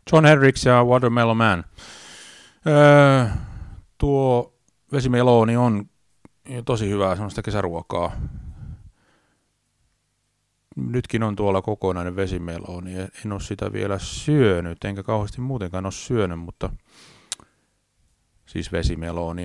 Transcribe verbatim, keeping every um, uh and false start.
John Hendricks ja Watermelon Man. Öö, tuo vesimeloni on tosi hyvää sellaista kesäruokaa. Nytkin on tuolla kokonainen vesimeloni. En ole sitä vielä syönyt, enkä kauheasti muutenkaan ole syönyt, mutta siis vesimelonia.